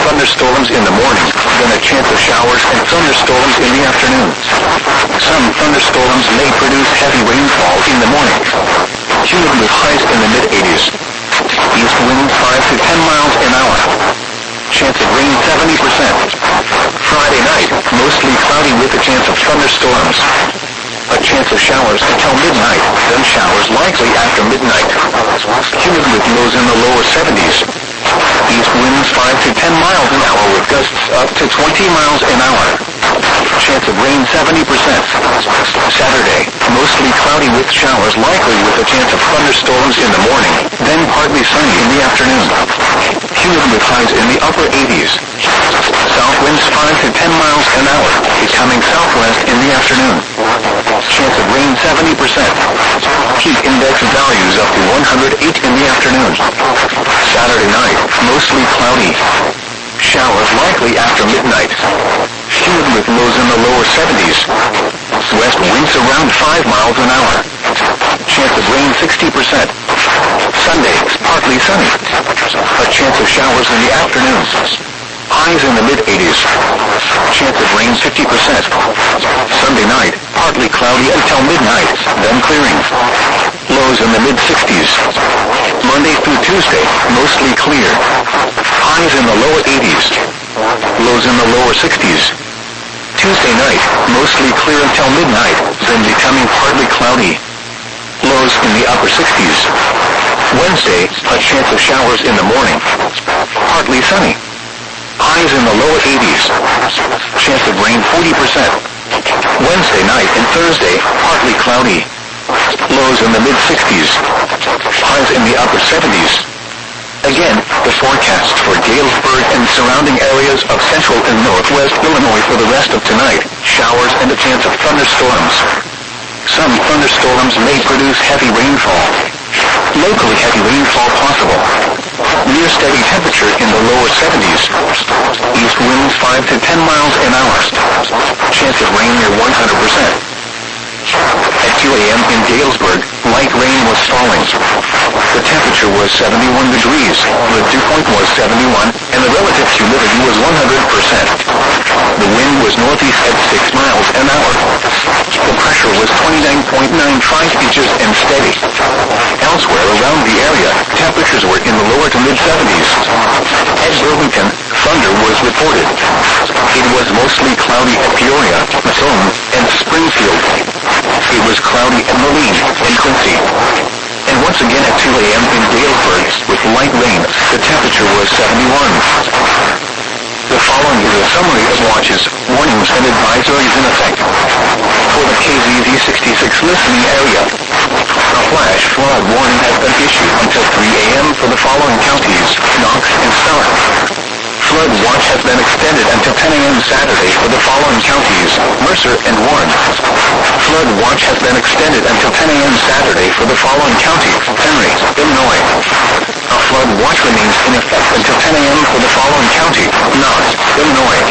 thunderstorms in the morning, then a chance of showers and thunderstorms in the afternoon. Some thunderstorms may produce heavy rainfall in the morning. Humid with highs in the mid-80s. East winds 5 to 10 miles an hour. Chance of rain 70%. Friday night, mostly cloudy with a chance of thunderstorms. A chance of showers until midnight, then showers likely after midnight. Humid with lows in the lower 70s. East winds 5 to 10 miles an hour with gusts up to 20 miles an hour. Chance of rain 70%. Saturday, mostly cloudy with showers likely with a chance of thunderstorms in the morning, then partly sunny in the afternoon. Humid with highs in the upper 80s. South winds 5 to 10 miles an hour, becoming southwest in the afternoon. Chance of rain 70%. Heat index values up to 108 in the afternoon. Saturday night, mostly cloudy. Showers likely after midnight. Humid with lows in the lower 70s. West winds around 5 miles an hour. Chance of rain 60%. Sunday, partly sunny. A chance of showers in the afternoon. Highs in the mid-80s. Chance of rain 50%. Sunday night, partly cloudy until midnight, then clearing. Lows in the mid-60s. Monday through Tuesday, mostly clear. Highs in the lower 80s. Lows in the lower 60s. Tuesday night, mostly clear until midnight, then becoming partly cloudy. Lows in the upper 60s. Wednesday, a chance of showers in the morning. Partly sunny. Highs in the lower 80s. Chance of rain 40%. Wednesday night and Thursday, partly cloudy. Lows in the mid-60s. Highs in the upper 70s. Again, the forecast for Galesburg and surrounding areas of central and northwest Illinois for the rest of tonight. Showers and a chance of thunderstorms. Some thunderstorms may produce heavy rainfall. Locally heavy rainfall possible. Near steady temperature in the lower 70s. East winds 5 to 10 miles an hour. Chance of rain near 100%. At 2 a.m. in Galesburg, light rain was falling. The temperature was 71 degrees, the dew point was 71, and the relative humidity was 100%. The wind was northeast at 6 miles an hour. The pressure was 29.95 inches and steady. Elsewhere around the area, temperatures were in the lower to mid-70s. At Burlington, thunder was reported. It was mostly cloudy at Peoria, Macomb, and Springfield. It was cloudy at Moline and Quincy. And once again at 2 a.m. in Galesburg, with light rain, the temperature was 71. The following is a summary of watches, warnings, and advisories in effect. For the KZZ66 listening area, a flash flood warning has been issued until 3 a.m. for the following counties: Knox and Stark. Flood watch has been extended until 10 a.m. Saturday for the following counties: Mercer and Warren. Flood watch has been extended until 10 a.m. Saturday for the following county: Henry, Illinois. A flood watch remains in effect until 10 a.m. for the following county: Knox, Illinois.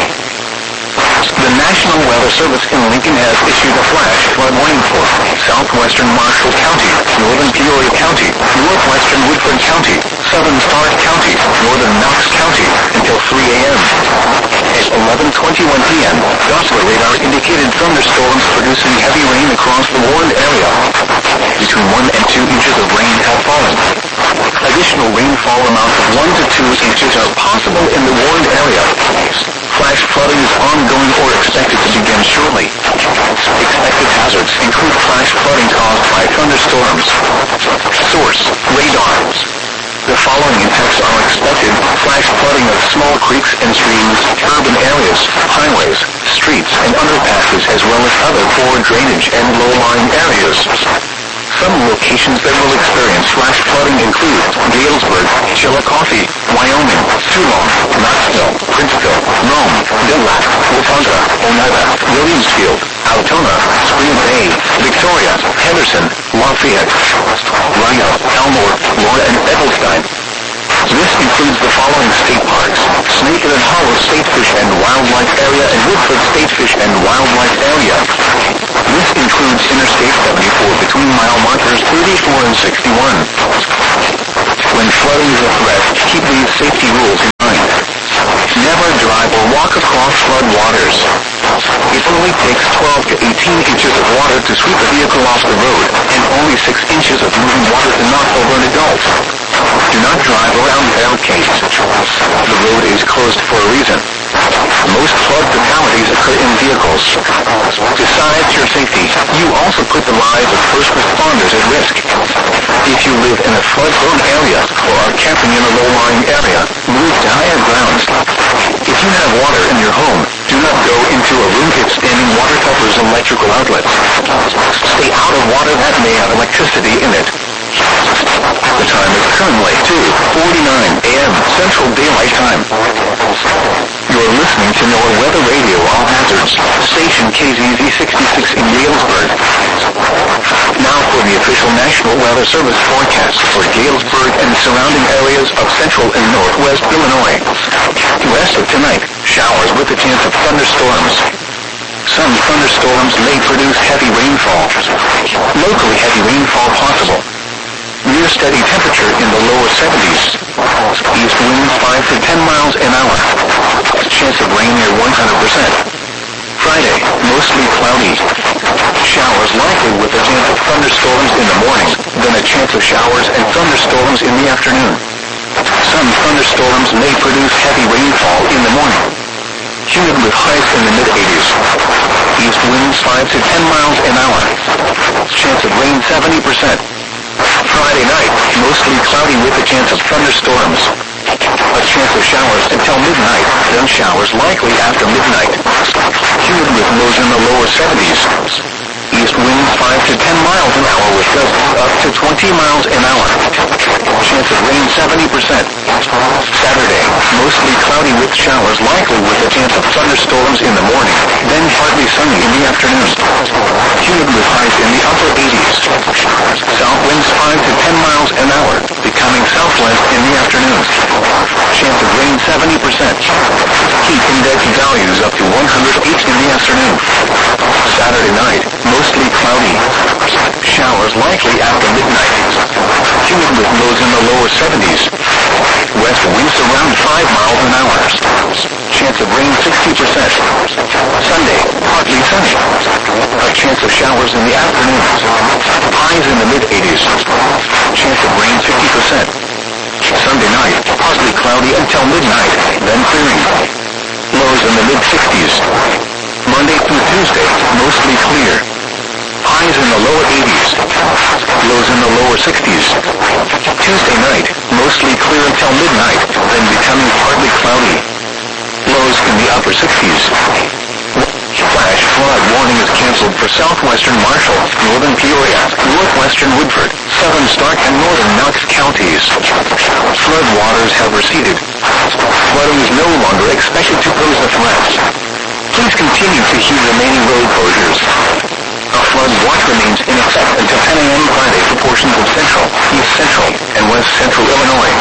The National Weather Service in Lincoln has issued a flash flood warning for southwestern Marshall County, northern Peoria County, northwestern Woodford County, southern Stark County, northern Knox County, until 3 a.m. At 11:21 p.m., Doppler radar indicated thunderstorms producing heavy rain across the warned area. Between 1 and 2 inches of rain have fallen. Additional rainfall amounts of 1 to 2 inches are possible in the warned area. Flash flooding is ongoing or expected to begin shortly. Expected hazards include flash flooding caused by thunderstorms. Source: radar. The following impacts are expected: flash flooding of small creeks and streams, urban areas, highways, streets, and underpasses, as well as other poor drainage and low-lying areas. Some locations that will experience flash flooding include Galesburg, Chillicothe, Wyoming, Toulon, Knoxville, Princeville, Rome, Dillap, Waupunga, Oneida, Williamsfield, Altoona, Spring Bay, Victoria, Henderson, Lafayette, Rhino, Elmore, Laura, and Edelstein. This includes the following state parks: Snake and Hollow State Fish and Wildlife Area and Woodford State Fish and Wildlife Area. This includes Interstate 74 between mile markers 34 and 61. When flooding is a threat, keep these safety rules in mind. walk across flood waters. It only takes 12 to 18 inches of water to sweep a vehicle off the road, and only 6 inches of moving water to knock over an adult. Do not drive around barricades. The road is closed for a reason. Most flood fatalities occur in vehicles. Besides your safety, you also put the lives of first responders at risk. If you live in a flood-prone area or are camping in a low-lying area, move to higher grounds. If you have water in your home, do not go into a room with standing water covers and electrical outlets. Stay out of water that may have electricity in it. The time is currently 2:49 a.m. Central Daylight Time. You're listening to NOAA Weather Radio All Hazards, station KZZ 66 in Galesburg. Now for the official National Weather Service forecast for Galesburg and surrounding areas of central and northwest Illinois. West of tonight, showers with a chance of thunderstorms. Some thunderstorms may produce heavy rainfall. Locally heavy rainfall possible. Near steady temperature in the lower 70s. East winds 5 to 10 miles an hour. Chance of rain near 100%. Friday, mostly cloudy. Showers likely with a chance of thunderstorms in the morning, then a chance of showers and thunderstorms in the afternoon. Some thunderstorms may produce heavy rainfall in the morning. Humid with highs in the mid-80s. East winds 5 to 10 miles an hour. Chance of rain 70%. Friday night, mostly cloudy with a chance of thunderstorms. A chance of showers until midnight, then showers likely after midnight. Humid with lows in the lower 70s. East winds 5 to 10 miles an hour with gusts up to 20 miles an hour. Chance of rain 70%. Saturday, mostly cloudy with showers likely with a chance of thunderstorms in the morning, then partly sunny in the afternoon. Humid with highs in the upper 80s. South winds 5 to 10 miles an hour, becoming southwest in the afternoon. Chance of rain 70%. Heat index values up to 108 in the afternoon. Saturday night, mostly cloudy. Showers likely after midnight. Humid with lows in the lower 70s. West winds around 5 miles an hour. Chance of rain 60%. Sunday, partly sunny. A chance of showers in the afternoon. Highs in the mid-80s. Chance of rain 50%. Sunday night, partly cloudy until midnight, then clearing. Lows in the mid-60s. Monday through Tuesday, mostly clear. Highs in the lower 80s. Lows in the lower 60s. Tuesday night, mostly clear until midnight, then becoming partly cloudy. Lows in the upper 60s. Flash flood warning is canceled for southwestern Marshall, northern Peoria, northwestern Woodford, southern Stark and northern Knox counties. Flood waters have receded. Flooding is no longer expected to pose a threat. Please continue to heed remaining road closures. A flood watch remains in effect until 10 a.m. Friday for portions of central, east central, and west central Illinois.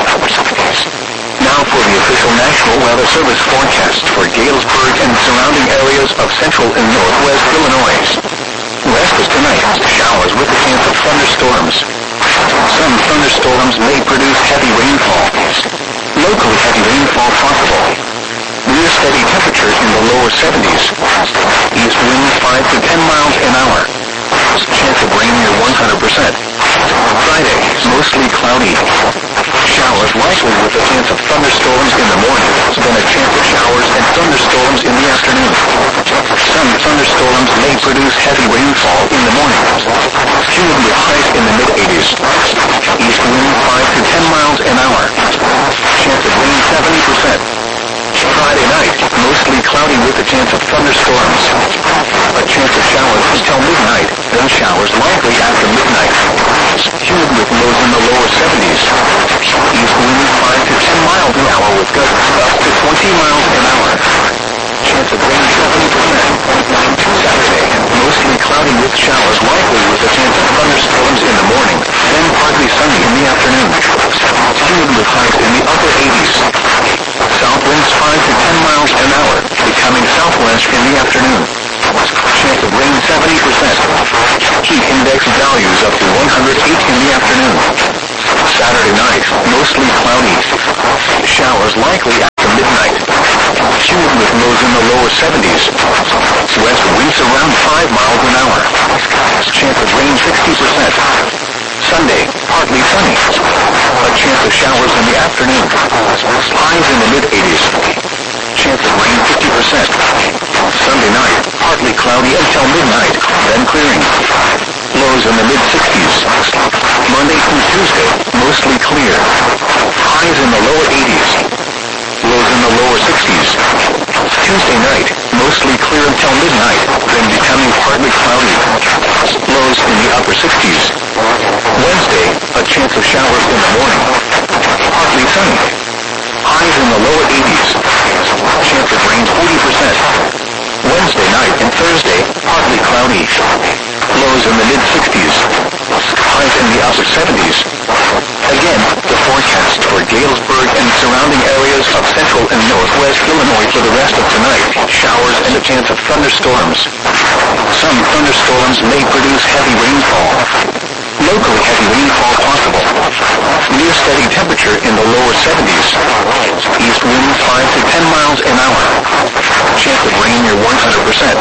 Now for the official National Weather Service forecast for Galesburg and surrounding areas of central and northwest Illinois. West of tonight, showers with a chance of thunderstorms. Some thunderstorms may produce heavy rainfall. Locally heavy rainfall possible. Near steady temperature in the lower 70s. East winds 5 to 10 miles an hour. Chance of rain near 100%. Friday, mostly cloudy. Showers likely with a chance of thunderstorms in the morning, then a chance of showers and thunderstorms in the afternoon. Some thunderstorms may produce heavy rainfall in the morning. Humid with highs in the mid-80s. East wind 5 to 10 miles an hour. Chance of rain 70%. Friday night, mostly cloudy with a chance of thunderstorms. A chance of showers until midnight, then showers likely after midnight. Humid with lows in the lower 70s. East wind 5 to 10 miles an hour with gusts up to 20 miles an hour. Chance of rain 70%. Saturday, mostly cloudy with showers likely with a chance of thunderstorms in the morning, then partly sunny in the afternoon. Humid with highs in the upper 80s. South winds 5 to 10 miles an hour, becoming southwest in the afternoon. Chance of rain 70%. Heat index values up to 108 in the afternoon. Saturday night, mostly cloudy. Showers likely after midnight. humid with lows in the lower 70s. West winds around 5 miles an hour. Chance of rain 60%. Sunday, partly sunny. A chance of showers in the afternoon. Highs in the mid-80s. Chance of rain 50%. Sunday night, partly cloudy until midnight, then clearing. Lows in the mid-60s. Monday through Tuesday, mostly clear. Highs in the lower 80s. Lows in the lower 60s. Tuesday night, mostly clear until midnight, then becoming partly cloudy. Lows in the upper 60s. Wednesday, a chance of showers in the morning. Partly sunny. Highs in the lower 80s. Chance of rain 40%. Wednesday night and Thursday, partly cloudy. Lows in the mid-60s. Highs in the upper 70s. Again, the forecast for Galesburg and surrounding areas of central and northwest Illinois for the rest of tonight. Showers and a chance of thunderstorms. Some thunderstorms may produce heavy rainfall. Locally heavy rainfall possible. Near steady temperature in the lower 70s. East winds 5 to 10 miles an hour. Chance of rain near 100%.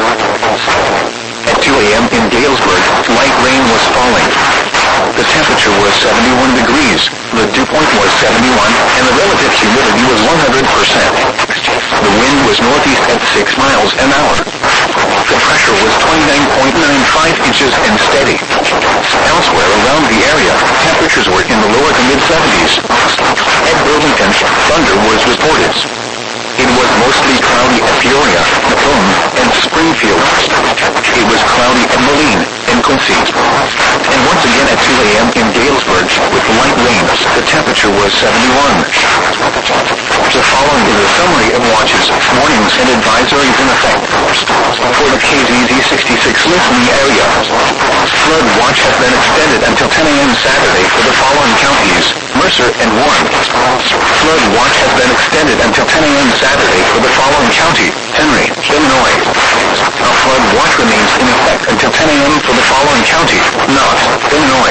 At 2 a.m. in Galesburg, light rain was falling. The temperature was 71 degrees, the dew point was 71, and the relative humidity was 100%. The wind was northeast at 6 miles an hour. The pressure was 29.95 inches and steady. Elsewhere around the area, temperatures were in the lower to mid-70s. At Burlington, thunder was reported. It was mostly cloudy at Peoria, Macomb, and Springfield. It was cloudy at Moline and Quincy. And once again at 2 a.m. in Galesburg, with light rain, the temperature was 71. The following is a summary of watches, warnings, and advisories in effect. For the KZZ 66 listening area, flood watch has been extended until 10 a.m. Saturday for the following counties: Mercer and Warren. Flood watch has been extended until 10 a.m. Saturday for the following county: Henry, Illinois. A flood watch remains in effect until 10 a.m. for the following county: Knott, Illinois.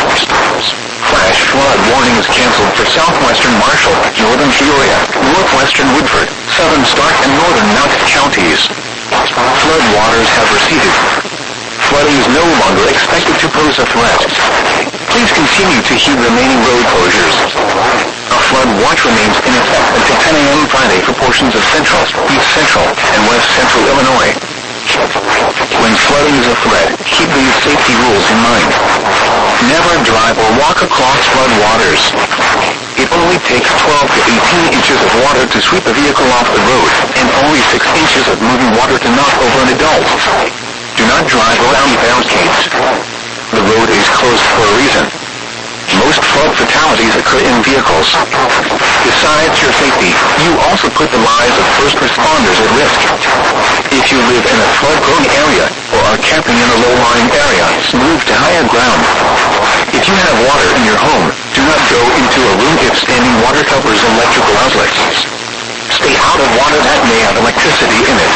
Flash flood warning is canceled for southwestern Marshall, northern Peoria, northwestern Woodford, southern Stark, and northern Knott counties. Flood waters have receded. Flooding is no longer expected to pose a threat. Please continue to heed remaining road closures. A flood watch remains in effect until 10 a.m. Friday for portions of central, east central, and west central Illinois. When flooding is a threat, keep these safety rules in mind. Never drive or walk across flood waters. It only takes 12 to 18 inches of water to sweep a vehicle off the road, and only 6 inches of moving water to knock over an adult. Do not drive around barricades. The road is closed for a reason. Most flood fatalities occur in vehicles. Besides your safety, you also put the lives of first responders at risk. If you live in a flood-prone area or are camping in a low-lying area, move to higher ground. If you have water in your home, do not go into a room if standing water covers electrical outlets. Stay out of water that may have electricity in it.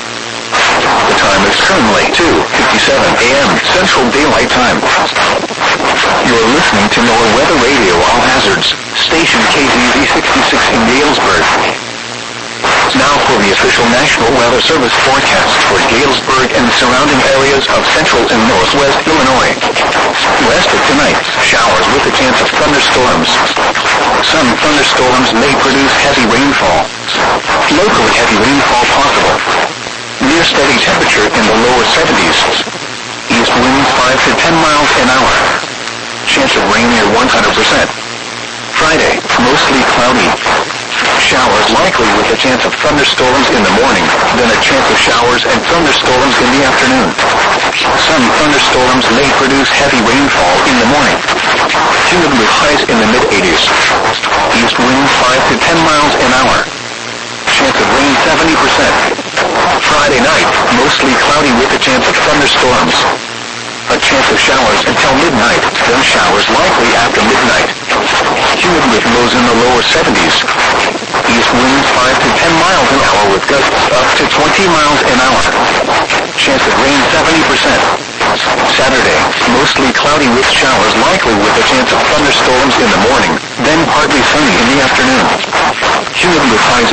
The time is currently 2:57 a.m. Central Daylight Time. You're listening to NOAA Weather Radio All Hazards, station KZZ 66 in Galesburg. Now for the official National Weather Service forecast for Galesburg and surrounding areas of central and northwest Illinois. West of tonight, showers with a chance of thunderstorms. Some thunderstorms may produce heavy rainfall. Locally heavy rainfall possible. Near steady temperature in the lower 70s. East winds 5 to 10 miles an hour. Chance of rain near 100%. Friday, mostly cloudy. Showers likely with a chance of thunderstorms in the morning, then a chance of showers and thunderstorms in the afternoon. Some thunderstorms may produce heavy rainfall in the morning. Humid with highs in the mid-80s. East winds 5 to 10 miles an hour. Chance of rain 70%. Friday night, mostly cloudy with a chance of thunderstorms. A chance of showers until midnight, then showers likely after midnight. Humid with lows in the lower 70s. East winds 5 to 10 miles an hour with gusts up to 20 miles an hour. Chance of rain 70%. Saturday, mostly cloudy with showers likely with a chance of thunderstorms in the morning, then partly sunny in the afternoon. Humid with highs